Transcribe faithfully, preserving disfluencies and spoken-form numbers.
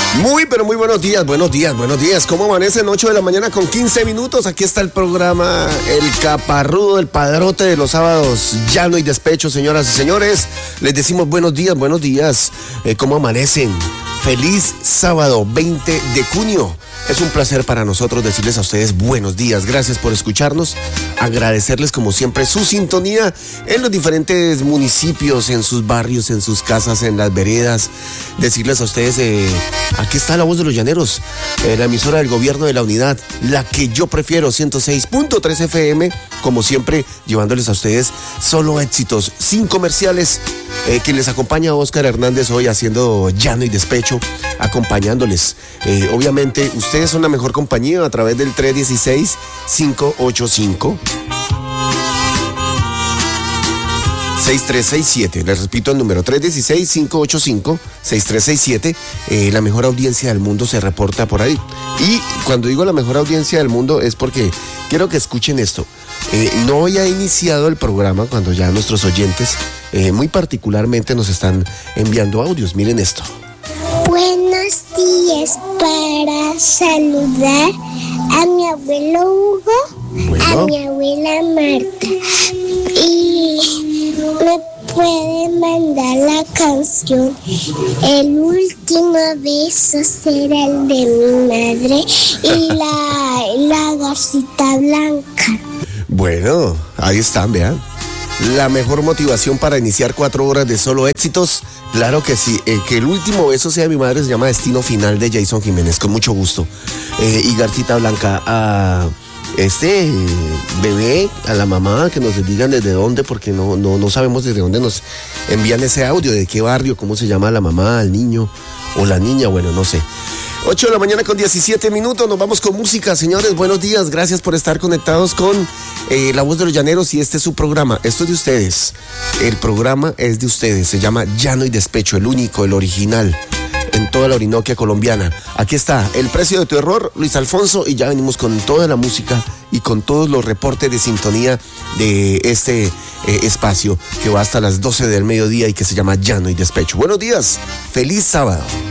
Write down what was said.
Muy, pero muy buenos días, buenos días, buenos días. ¿Cómo amanecen? ocho de la mañana con quince minutos. Aquí está el programa El Caparrudo, el padrote de los sábados. Llano y despecho, señoras y señores. Les decimos buenos días, buenos días. Eh, ¿Cómo amanecen? Feliz sábado veinte de junio. Es un placer para nosotros decirles a ustedes buenos días. Gracias por escucharnos. Agradecerles como siempre su sintonía en los diferentes municipios, en sus barrios, en sus casas, en las veredas. Decirles a ustedes, eh, aquí está la voz de los llaneros, eh, la emisora del gobierno de la unidad, la que yo prefiero, ciento seis punto tres F M. Como siempre, llevándoles a ustedes solo éxitos, sin comerciales. Eh, quien les acompaña, Oscar Hernández, hoy haciendo llano y despecho, acompañándoles. Eh, obviamente, ustedes son la mejor compañía a través del tres uno seis, cinco ocho cinco, seis tres seis siete. Les repito el número, tres uno seis, cinco ocho cinco, seis tres seis siete. Eh, la mejor audiencia del mundo se reporta por ahí. Y cuando digo la mejor audiencia del mundo es porque quiero que escuchen esto. Eh, no había iniciado el programa cuando ya nuestros oyentes eh, muy particularmente nos están enviando audios. Miren esto. Buenos días, para saludar a mi abuelo Hugo, bueno. A mi abuela Marta, y me pueden mandar la canción El último beso será el de mi madre y la, la garcita blanca. Bueno, ahí están, vean. La mejor motivación para iniciar cuatro horas de solo éxitos. Claro que sí. Eh, que el último beso sea de mi madre se llama Destino Final de Jason Jiménez, con mucho gusto. Eh, y Garcita Blanca, a este bebé, a la mamá, que nos digan desde dónde, porque no, no, no sabemos desde dónde nos envían ese audio, de qué barrio, cómo se llama la mamá, el niño o la niña, bueno, no sé. ocho de la mañana con diecisiete minutos, nos vamos con música, señores, buenos días, gracias por estar conectados con eh, La Voz de los Llaneros y este es su programa, esto es de ustedes, el programa es de ustedes, se llama Llano y Despecho, el único, el original, en toda la Orinoquia colombiana. Aquí está, El Precio de tu Error, Luis Alfonso, y ya venimos con toda la música y con todos los reportes de sintonía de este eh, espacio que va hasta las doce del mediodía y que se llama Llano y Despecho. Buenos días, feliz sábado.